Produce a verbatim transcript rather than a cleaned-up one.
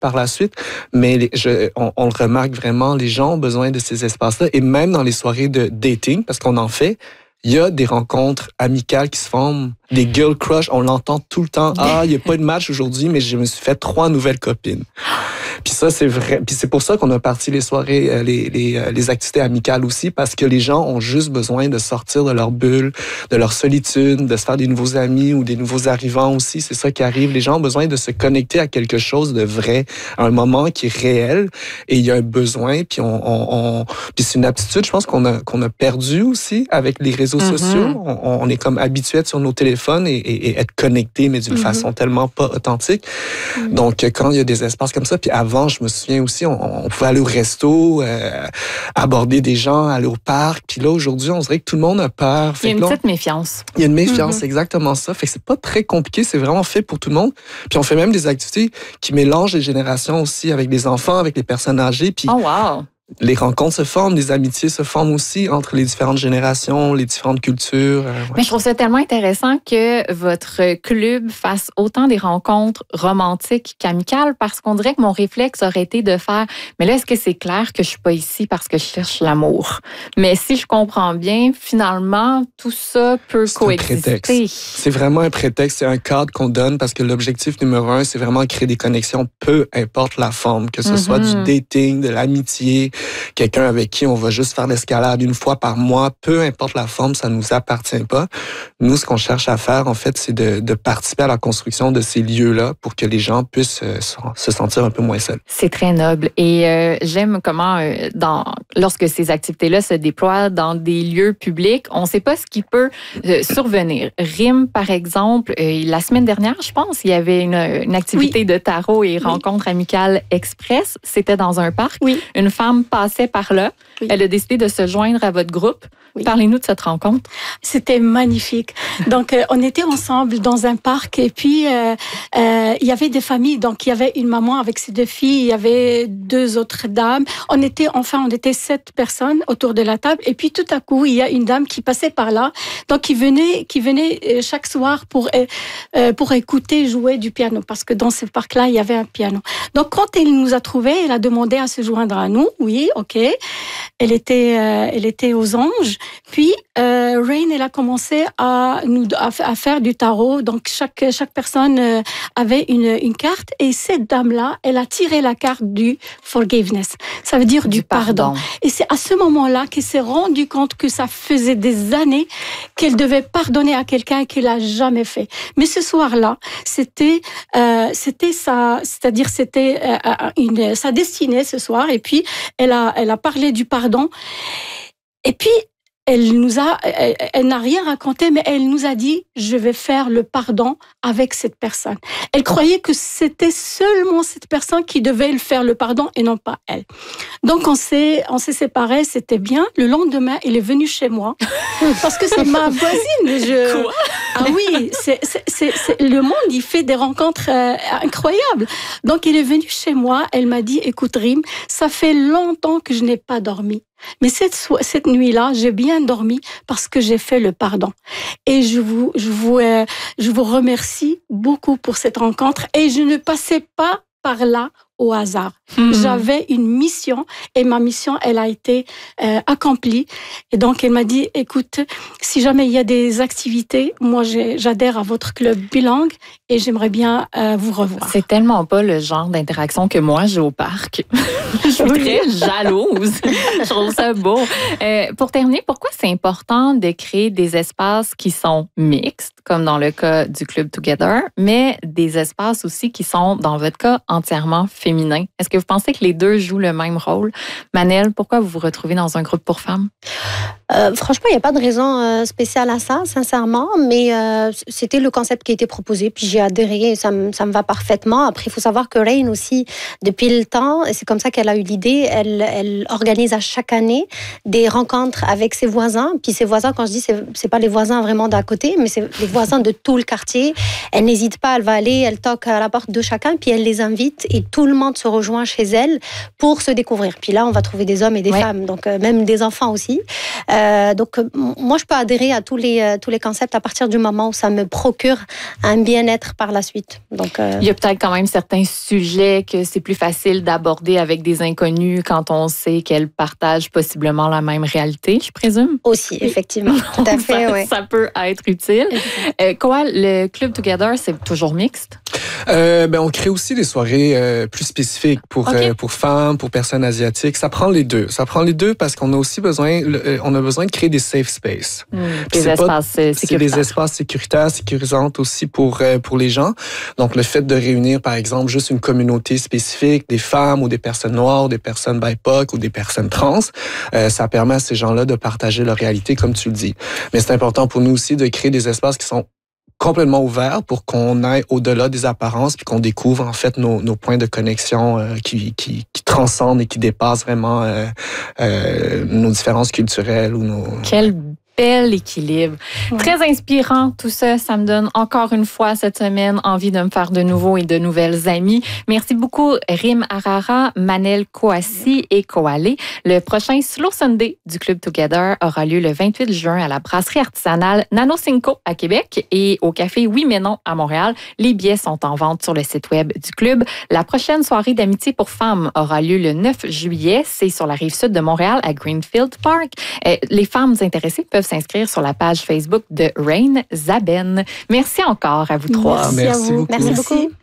par la suite, mais les, je, on, on le remarque vraiment, les gens ont besoin de ces espaces-là, et même dans les soirées de dating, parce qu'on en fait, il y a des rencontres amicales qui se forment, des girl crush, on l'entend tout le temps. Ah, il n'y a pas de match aujourd'hui, mais je me suis fait trois nouvelles copines. Puis ça, c'est vrai. Puis c'est pour ça qu'on a parti les soirées, les, les, les activités amicales aussi, parce que les gens ont juste besoin de sortir de leur bulle, de leur solitude, de se faire des nouveaux amis ou des nouveaux arrivants aussi. C'est ça qui arrive. Les gens ont besoin de se connecter à quelque chose de vrai, à un moment qui est réel, et il y a un besoin. Puis on, on, on puis c'est une aptitude, je pense qu'on a qu'on a perdu aussi avec les réseaux mm-hmm. sociaux. On, on est comme habitué à être sur nos téléphones et, et, et être connecté, mais d'une mm-hmm. façon tellement pas authentique. Mm-hmm. Donc quand il y a des espaces comme ça, puis avant, je me souviens aussi, on, on pouvait aller au resto, euh, aborder des gens, aller au parc. Puis là, aujourd'hui, on dirait que tout le monde a peur. Fait il y a une là, petite méfiance. Il y a une méfiance, mm-hmm. exactement ça. Fait que c'est pas très compliqué, c'est vraiment fait pour tout le monde. Puis on fait même des activités qui mélangent les générations aussi, avec les enfants, avec les personnes âgées. Puis oh wow! Les rencontres se forment, les amitiés se forment aussi entre les différentes générations, les différentes cultures. Euh, ouais. Mais je trouve ça tellement intéressant que votre club fasse autant des rencontres romantiques qu'amicales, parce qu'on dirait que mon réflexe aurait été de faire « Mais là, est-ce que c'est clair que je suis pas ici parce que je cherche l'amour? » Mais si je comprends bien, finalement, tout ça peut c'est coexister. C'est vraiment un prétexte, c'est un cadre qu'on donne, parce que l'objectif numéro un, c'est vraiment créer des connexions, peu importe la forme, que ce mm-hmm. soit du dating, de l'amitié, quelqu'un avec qui on va juste faire l'escalade une fois par mois, peu importe la forme, ça nous appartient pas. Nous, ce qu'on cherche à faire, en fait, c'est de, de participer à la construction de ces lieux-là pour que les gens puissent euh, se sentir un peu moins seuls. C'est très noble. Et euh, j'aime comment, euh, dans, lorsque ces activités-là se déploient dans des lieux publics, on ne sait pas ce qui peut euh, survenir. R I M, par exemple, euh, la semaine dernière, je pense, il y avait une, une activité oui. de tarot et rencontre oui. amicale express. C'était dans un parc. Oui. Une femme passait par là. Oui. Elle a décidé de se joindre à votre groupe. Oui. Parlez-nous de cette rencontre. C'était magnifique. Donc, euh, on était ensemble dans un parc et puis euh, euh, il y avait des familles. Donc, il y avait une maman avec ses deux filles, il y avait deux autres dames. On était, enfin, on était sept personnes autour de la table. Et puis, tout à coup, il y a une dame qui passait par là. Donc, qui venait, qui venait chaque soir pour euh, pour écouter jouer du piano, parce que dans ce parc-là, il y avait un piano. Donc, quand elle nous a trouvés, elle a demandé à se joindre à nous. Oui, ok. Elle était, euh, elle était aux anges. Puis, euh, Rain, elle a commencé à nous à, à faire du tarot. Donc, chaque chaque personne euh, avait une une carte. Et cette dame-là, elle a tiré la carte du forgiveness. Ça veut dire du, du pardon. pardon. Et c'est à ce moment-là qu'elle s'est rendue compte que ça faisait des années qu'elle devait pardonner à quelqu'un qu'elle a jamais fait. Mais ce soir-là, c'était euh, c'était sa, c'est-à-dire c'était euh, une sa destinée ce soir. Et puis, elle a elle a parlé du pardon. Et puis, elle nous a, elle, elle n'a rien raconté, mais elle nous a dit, je vais faire le pardon avec cette personne. Elle croyait que c'était seulement cette personne qui devait faire le pardon et non pas elle. Donc, on s'est, on s'est séparés, c'était bien. Le lendemain, elle est venue chez moi, parce que c'est ma voisine. Je... Quoi? Ah oui, c'est, c'est, c'est, c'est, le monde, il fait des rencontres euh, incroyables. Donc, elle est venue chez moi, elle m'a dit, écoute, Rim, ça fait longtemps que je n'ai pas dormi. Mais cette, cette nuit-là, j'ai bien dormi parce que j'ai fait le pardon. Et je vous, je vous, euh, je vous remercie beaucoup pour cette rencontre. Et je ne passais pas par là au hasard. Mmh. J'avais une mission et ma mission, elle a été euh, accomplie. Et donc, elle m'a dit, écoute, si jamais il y a des activités, moi, j'ai, j'adhère à votre club bilingue et j'aimerais bien euh, vous revoir. C'est tellement pas le genre d'interaction que moi, j'ai au parc. Je suis oui. très jalouse. Je trouve ça beau. Euh, pour terminer, pourquoi c'est important de créer des espaces qui sont mixtes, comme dans le cas du Club Together, mais des espaces aussi qui sont, dans votre cas, entièrement féminins? Est-ce que vous pensez que les deux jouent le même rôle? Manel, pourquoi vous vous retrouvez dans un groupe pour femmes? Euh, franchement, il n'y a pas de raison euh, spéciale à ça, sincèrement, mais euh, c'était le concept qui a été proposé, puis j'ai adhéré, ça me, ça me va parfaitement. Après, il faut savoir que Rain aussi, depuis le temps, et c'est comme ça qu'elle a eu l'idée, elle, elle organise à chaque année des rencontres avec ses voisins, puis ses voisins, quand je dis, c'est, c'est pas les voisins vraiment d'à côté, mais c'est les voisins de tout le quartier. Elle n'hésite pas, elle va aller, elle toque à la porte de chacun, puis elle les invite, et tout le monde se rejoint chez elle pour se découvrir. Puis là, on va trouver des hommes et des ouais. femmes, donc euh, même des enfants aussi. Euh, Euh, donc, moi, je peux adhérer à tous les, tous les concepts à partir du moment où ça me procure un bien-être par la suite. Donc, euh... il y a peut-être quand même certains sujets que c'est plus facile d'aborder avec des inconnus quand on sait qu'elles partagent possiblement la même réalité, je présume. Aussi, effectivement. Tout à fait, ça, oui. Ça peut être utile. Euh, quoi, le Club Together, c'est toujours mixte? Euh, ben, on crée aussi des soirées euh, plus spécifiques pour, okay. euh, pour femmes, pour personnes asiatiques. Ça prend les deux. Ça prend les deux parce qu'on a aussi besoin, le, on a besoin de créer des safe spaces. Mmh, des espaces pas, sécuritaires. C'est des espaces sécuritaires, sécurisantes aussi pour, euh, pour les gens. Donc, le fait de réunir, par exemple, juste une communauté spécifique, des femmes ou des personnes noires, des personnes B I P O C ou des personnes trans, euh, ça permet à ces gens-là de partager leur réalité, comme tu le dis. Mais c'est important pour nous aussi de créer des espaces qui sont complètement ouvert pour qu'on aille au-delà des apparences puis qu'on découvre en fait nos, nos points de connexion euh, qui, qui, qui transcendent et qui dépassent vraiment euh, euh, nos différences culturelles ou nos... Quel bel équilibre. Ouais. Très inspirant tout ça. Ça me donne encore une fois cette semaine envie de me faire de nouveaux et de nouvelles amies. Merci beaucoup Rim Arara, Manel Kouassi et Koale. Le prochain Slow Sunday du Club Together aura lieu le vingt-huit juin à la brasserie artisanale Nano Cinco à Québec et au café Oui mais non à Montréal. Les billets sont en vente sur le site web du club. La prochaine soirée d'amitié pour femmes aura lieu le neuf juillet. C'est sur la rive sud de Montréal à Greenfield Park. Les femmes intéressées peuvent s'inscrire sur la page Facebook de Rain Zaben. Merci encore à vous trois. Merci, Merci à vous. beaucoup. Merci beaucoup.